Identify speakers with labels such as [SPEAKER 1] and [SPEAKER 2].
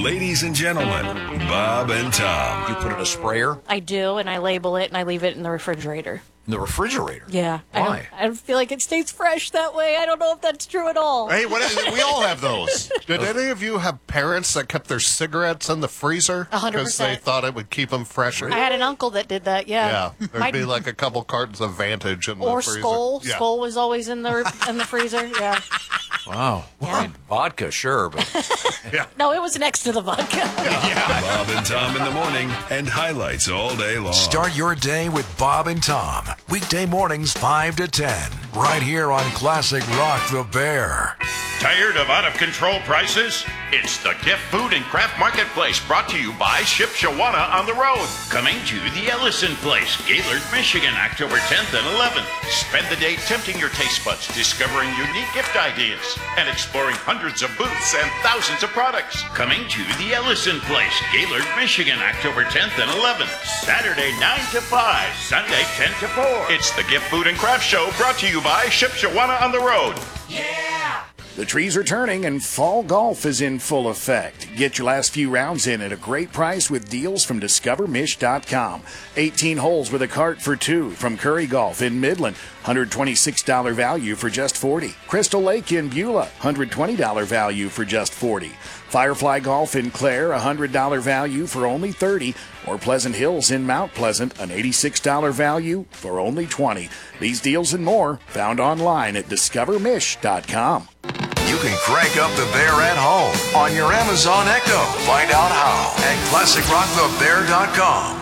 [SPEAKER 1] Ladies and gentlemen, Bob and Tom.
[SPEAKER 2] You put it in a sprayer
[SPEAKER 3] I do, and I label it, and I leave it in the refrigerator.
[SPEAKER 2] in the refrigerator.
[SPEAKER 3] Yeah.
[SPEAKER 2] Why?
[SPEAKER 3] I don't feel like it stays fresh that way. I don't know if that's true at all.
[SPEAKER 4] Hey, we all have those. Did any of you have parents that kept their cigarettes in the freezer
[SPEAKER 3] 100%.
[SPEAKER 4] because they thought it would keep them fresher?
[SPEAKER 3] I had an uncle that did that, yeah.
[SPEAKER 4] Yeah, there'd be like a couple cartons of Vantage in the
[SPEAKER 3] Or
[SPEAKER 4] freezer.
[SPEAKER 3] Skoal.
[SPEAKER 4] Yeah.
[SPEAKER 3] Skoal was always in the freezer, yeah.
[SPEAKER 2] Wow.
[SPEAKER 3] Yeah.
[SPEAKER 2] I mean, vodka, sure, but
[SPEAKER 3] No, it was next to the vodka.
[SPEAKER 1] Bob and Tom in the morning and highlights all day long.
[SPEAKER 5] Start your day with Bob and Tom. Weekday mornings 5 to 10. Right here on Classic Rock the Bear.
[SPEAKER 6] Tired of out-of-control prices? It's the Gift Food and Craft Marketplace, brought to you by Shipshawana on the Road. Coming to the Ellison Place, Gaylord, Michigan, October 10th and 11th. Spend the day tempting your taste buds, discovering unique gift ideas, and exploring hundreds of booths and thousands of products. Coming to the Ellison Place, Gaylord, Michigan, October 10th and 11th. Saturday 9 to 5, Sunday 10 to 4. It's the Gift Food and Craft Show, brought to you by Shipshawana on the Road.
[SPEAKER 7] The trees are turning and fall golf is in full effect. Get your last few rounds in at a great price with deals from DiscoverMish.com. 18 holes with a cart for two from Curry Golf in Midland. $126 value for just $40. Crystal Lake in Beulah. $120 value for just $40. Firefly Golf in Clare, $100 value for only $30. Or Pleasant Hills in Mount Pleasant, an $86 value for only $20. These deals and more found online at DiscoverMish.com.
[SPEAKER 5] You can crank up the Bear at home on your Amazon Echo. Find out how at ClassicRockTheBear.com.